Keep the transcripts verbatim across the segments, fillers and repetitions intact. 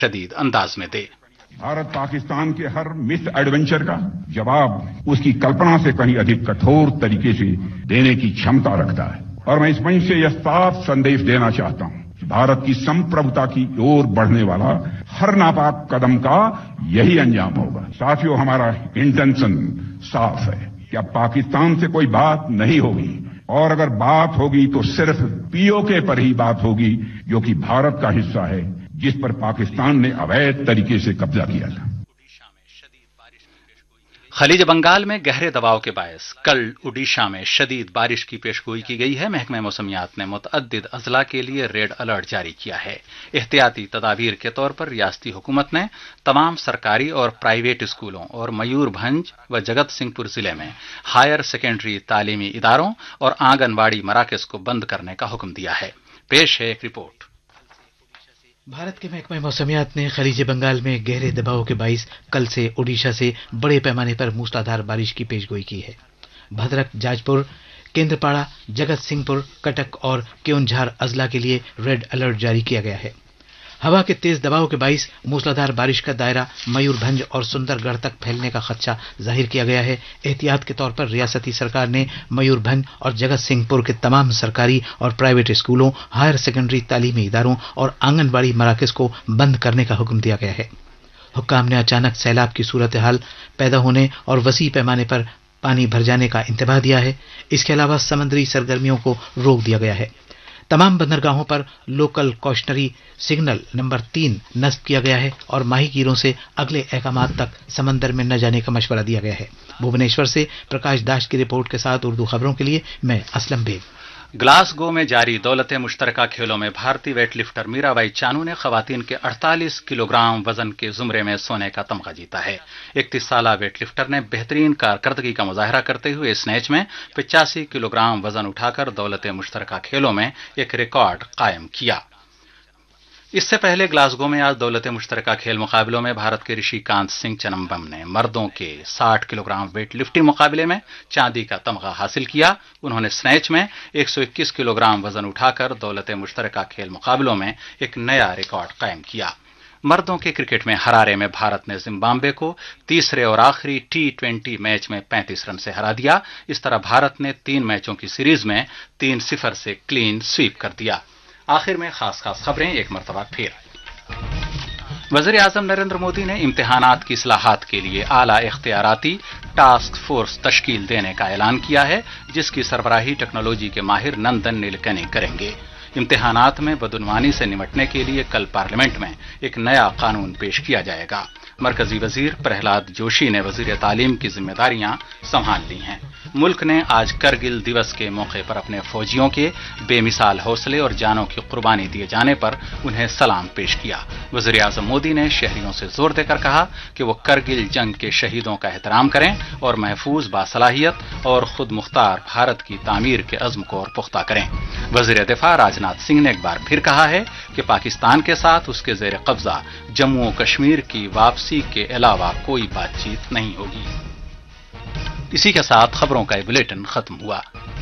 शदीद अंदाज में दे। भारत पाकिस्तान के हर मिस एडवेंचर का जवाब उसकी कल्पना से कहीं अधिक कठोर तरीके से देने की क्षमता रखता है और मैं इस मंच से यह साफ संदेश देना चाहता हूं कि भारत की संप्रभुता की ओर बढ़ने वाला हर नापाक कदम का यही अंजाम होगा। साथियों, हमारा इंटेंशन साफ है कि अब पाकिस्तान से कोई बात नहीं होगी और अगर बात होगी तो सिर्फ पीओके पर ही बात होगी, जो कि भारत का हिस्सा है, जिस पर पाकिस्तान ने अवैध तरीके से कब्जा किया था। खलीज बंगाल में गहरे दबाव के बायस कल ओडिशा में शदीद बारिश की पेशगोई की गई है। महकमे मौसमियात ने मुतअद्दिद अजला के लिए रेड अलर्ट जारी किया है। एहतियाती तदाबीर के तौर पर रियासती हुकूमत ने तमाम सरकारी और प्राइवेट स्कूलों और मयूरभंज व जगत सिंहपुर जिले में हायर सेकेंडरी तालीमी इदारों और आंगनबाड़ी मराकज को बंद करने का हुक्म दिया है। पेश है एक रिपोर्ट। भारत के महकमा मौसमियात ने खलीज बंगाल में गहरे दबाव के बाइस कल से ओडिशा से बड़े पैमाने पर मूसलाधार बारिश की पेशगोई की है। भद्रक, जाजपुर, केंद्रपाड़ा, जगत सिंहपुर, कटक और केओंझार अजला के लिए रेड अलर्ट जारी किया गया है। हवा के तेज दबाव के बाइस मूसलाधार बारिश का दायरा मयूरभंज और सुंदरगढ़ तक फैलने का खदशा जाहिर किया गया है। एहतियात के तौर पर रियासती सरकार ने मयूरभंज और जगत सिंहपुर के तमाम सरकारी और प्राइवेट स्कूलों, हायर सेकेंडरी तालीमी इदारों और आंगनबाड़ी मराकज को बंद करने का हुक्म दिया गया है। हुक्काम ने अचानक सैलाब की सूरत हाल पैदा होने और वसी पैमाने पर पानी भर जाने का इंतबाह दिया है। इसके अलावा समुद्री सरगर्मियों को रोक दिया गया है। तमाम बंदरगाहों पर लोकल कॉशनरी सिग्नल नंबर तीन नस्ब किया गया है और माहीगीरों से अगले अहकामात तक समंदर में न जाने का मशवरा दिया गया है। भुवनेश्वर से प्रकाश दास की रिपोर्ट के साथ उर्दू खबरों के लिए मैं असलम बेग। ग्लासगो में जारी दौलत मुश्तरका खेलों में भारतीय वेटलिफ्टर मीराबाई चानू ने खवातीन के अड़तालीस किलोग्राम वजन के जुमरे में सोने का तमगा जीता है। इकतीस साला वेटलिफ्टर ने बेहतरीन कारकर्दगी का मुजाहरा करते हुए स्नैच में पचासी किलोग्राम वजन उठाकर दौलत मुश्तरका खेलों में एक रिकॉर्ड कायम किया। इससे पहले ग्लासगो में आज दौलत मुश्तरका खेल मुकाबलों में भारत के ऋषिकांत सिंह चनम्बम ने मर्दों के साठ किलोग्राम वेट लिफ्टिंग मुकाबले में चांदी का तमगा हासिल किया। उन्होंने स्नैच में एक सौ इक्कीस किलोग्राम वजन उठाकर दौलत मुश्तरका खेल मुकाबलों में एक नया रिकॉर्ड कायम किया। मर्दों के क्रिकेट में हरारे में भारत ने जिम्बाब्वे को तीसरे और आखिरी टी ट्वेंटी मैच में पैंतीस रन से हरा दिया। इस तरह भारत ने तीन मैचों की सीरीज में तीन सिफर से क्लीन स्वीप कर दिया। आखिर में खास खास खबरें एक मरतबा फिर। वज़ीर आज़म नरेंद्र मोदी ने इम्तिहानात की इस्लाहात के लिए आला इख्तियाराती टास्क फोर्स तश्कील देने का ऐलान किया है, जिसकी सरबराही टेक्नोलॉजी के माहिर नंदन नीलकनी करेंगे। इम्तिहानात में बदउनवानी से निपटने के लिए कल पार्लियामेंट में एक नया कानून पेश किया जाएगा। मरकजी वजीर प्रहलाद जोशी ने वजीर तालीम की जिम्मेदारियां संभाल ली हैं। मुल्क ने आज करगिल दिवस के मौके पर अपने फौजियों के बेमिसाल हौसले और जानों की कुर्बानी दिए जाने पर उन्हें सलाम पेश किया। वज़ीर आज़म मोदी ने शहरियों से जोर देकर कहा कि वो करगिल जंग के शहीदों का एहतराम करें और महफूज, बासलाहियत और खुद मुख्तार भारत की तामीर के अज़्म को और पुख्ता करें। वज़ीर दिफा राजनाथ सिंह ने एक बार फिर कहा है कि पाकिस्तान के साथ उसके ज़ेर कब्जा जम्मू और कश्मीर की वापसी के अलावा कोई बातचीत नहीं होगी। इसी के साथ खबरों का ये बुलेटिन खत्म हुआ।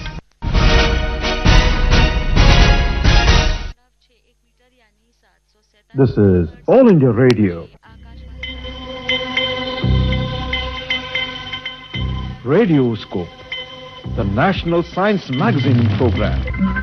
This is All India Radio. Radioscope, the National Science Magazine program.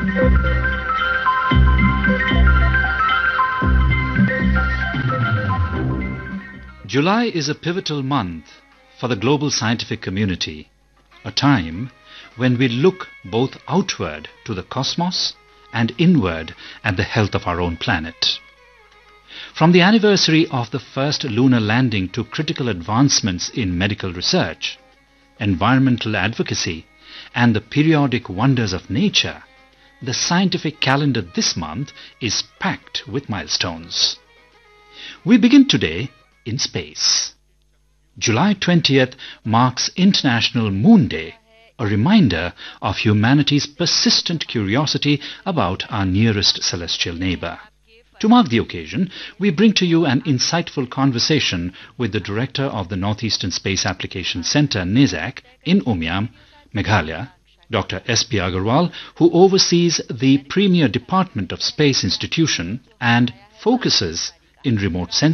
July is a pivotal month for the global scientific community, a time when we look both outward to the cosmos and inward at the health of our own planet. From the anniversary of the first lunar landing to critical advancements in medical research, environmental advocacy, and the periodic wonders of nature, the scientific calendar this month is packed with milestones. We begin today in space. July twentieth marks International Moon Day, a reminder of humanity's persistent curiosity about our nearest celestial neighbor. To mark the occasion, we bring to you an insightful conversation with the director of the Northeastern Space Applications Centre, NESAC, in Umiam, Meghalaya, Doctor S P Agarwal, who oversees the premier department of Space Institution and focuses in remote sensing